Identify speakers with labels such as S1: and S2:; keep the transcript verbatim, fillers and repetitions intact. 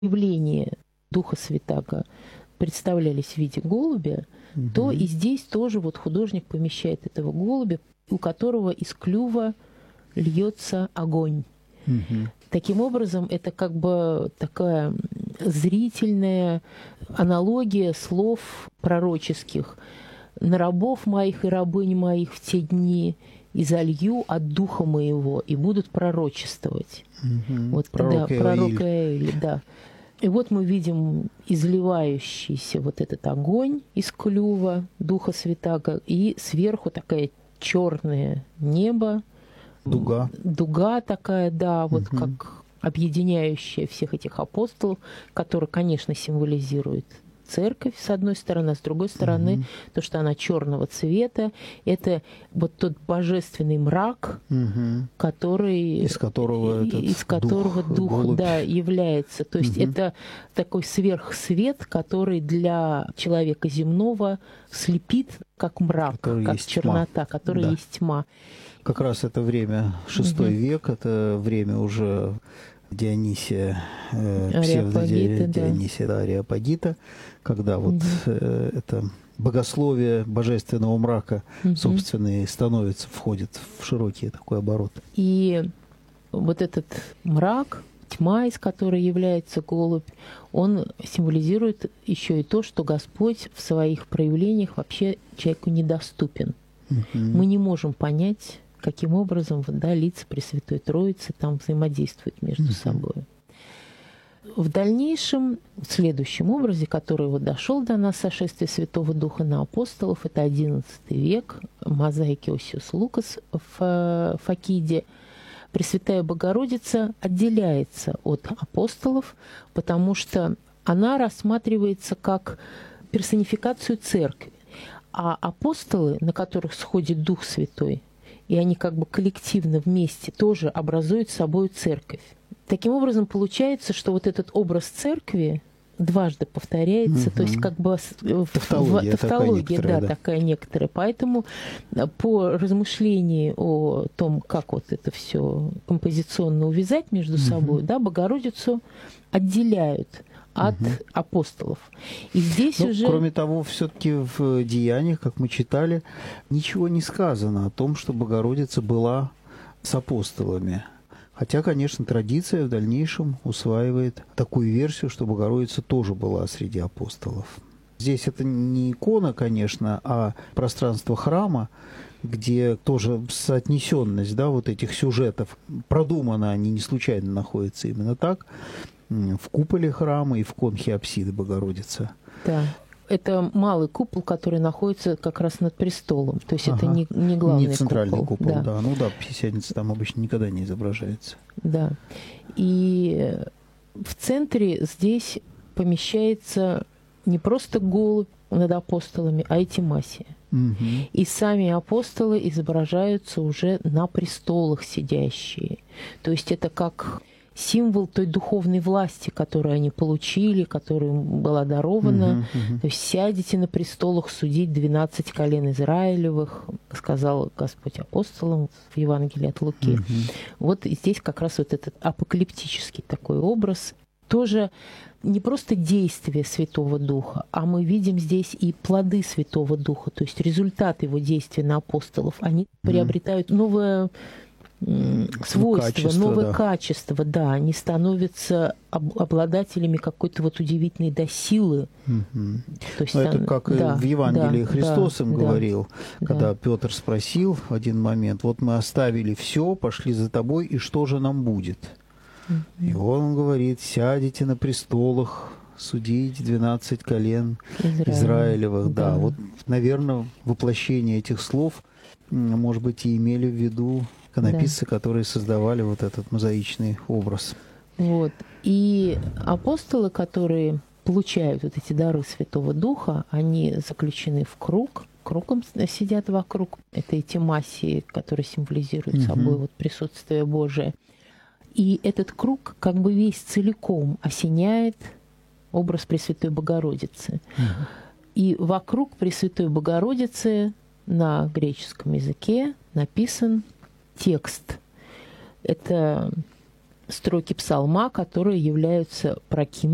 S1: явления Духа Святаго представлялись в виде голубя, угу. то и здесь тоже вот художник помещает этого голубя, у которого из клюва льется огонь. Угу. Таким образом, это как бы такая зрительная аналогия слов пророческих. «На рабов моих и рабынь моих в те дни изолью от духа моего, и будут пророчествовать». Угу. Вот, пророк да, пророка Эли, да. И вот мы видим изливающийся вот этот огонь из клюва Духа Святаго, и сверху такая черное небо.
S2: Дуга.
S1: Дуга такая, да, вот
S2: угу.
S1: как объединяющая всех этих апостолов, которые, конечно, символизирует церковь, с одной стороны, а с другой стороны, угу. то, что она черного цвета, это вот тот божественный мрак, угу. который...
S2: Из которого этот
S1: из которого дух, дух да, является. То есть угу. это такой сверхсвет, который для человека земного слепит, как мрак, который как чернота, которая да. есть тьма.
S2: Как раз это время, шестой угу. век, это время уже Дионисия, э, псевдо-Дионисия, да. да, Ареопагита, когда вот угу. э, это богословие божественного мрака, угу. собственно, и становится, входит в широкий такой оборот.
S1: И вот этот мрак, тьма, из которой является голубь, он символизирует еще и то, что Господь в своих проявлениях вообще человеку недоступен. Угу. Мы не можем понять, каким образом да, лица Пресвятой Троицы там взаимодействуют между mm-hmm. собой. В дальнейшем, в следующем образе, который вот дошел до нас, сошествие Святого Духа на апостолов, это одиннадцатый век, мозаики Осиус Лукас в Факиде, Пресвятая Богородица отделяется от апостолов, потому что она рассматривается как персонификацию церкви. А апостолы, на которых сходит Дух Святой, и они как бы коллективно вместе тоже образуют собой церковь. Таким образом, получается, что вот этот образ церкви дважды повторяется, угу. то есть как бы
S2: тавтология,
S1: в, тавтология
S2: такая,
S1: да,
S2: да.
S1: такая некоторая. Поэтому по размышлению о том, как вот это все композиционно увязать между угу. собой, да, Богородицу отделяют от угу. апостолов. И здесь
S2: ну,
S1: уже...
S2: Кроме того, все-таки в Деяниях, как мы читали, ничего не сказано о том, что Богородица была с апостолами. Хотя, конечно, традиция в дальнейшем усваивает такую версию, что Богородица тоже была среди апостолов. Здесь это не икона, конечно, а пространство храма, где тоже соотнесенность да, вот этих сюжетов продумана, они не случайно находятся именно так, в куполе храма и в конхе апсиды Богородицы.
S1: Да. Это малый купол, который находится как раз над престолом. То есть ага. это не, не главный
S2: не центральный
S1: купол.
S2: купол, да.
S1: да.
S2: Ну да, Пятидесятница там обычно никогда не изображается.
S1: Да. И в центре здесь помещается не просто голубь над апостолами, а этимасия. Угу. И сами апостолы изображаются уже на престолах сидящие. То есть это как... символ той духовной власти, которую они получили, которая им была дарована. Uh-huh, uh-huh. То есть «сядете на престолах судить двенадцать колен Израилевых», сказал Господь апостолам в Евангелии от Луки. Uh-huh. Вот здесь как раз вот этот апокалиптический такой образ. Тоже не просто действие Святого Духа, а мы видим здесь и плоды Святого Духа, то есть результат его действия на апостолов. Они uh-huh. приобретают новое... свойства, качество, новое да. качество, да, они становятся об, обладателями какой-то вот удивительной да, силы.
S2: Угу. То есть, это как да, в Евангелии да, Христос да, им да, говорил, да. когда Петр спросил в один момент, вот мы оставили все, пошли за тобой, и что же нам будет? Угу. И он говорит, сядете на престолах, судить двенадцать колен Израиль. Израилевых. Да. да, вот, наверное, воплощение этих слов, может быть, и имели в виду иконописцы, да. которые создавали вот этот мозаичный образ.
S1: Вот. И апостолы, которые получают вот эти дары Святого Духа, они заключены в круг, кругом сидят вокруг этой этимасии, которая символизирует угу. собой вот присутствие Божие. И этот круг как бы весь целиком осеняет образ Пресвятой Богородицы. Угу. И вокруг Пресвятой Богородицы на греческом языке написан текст. Это строки псалма, которые являются проким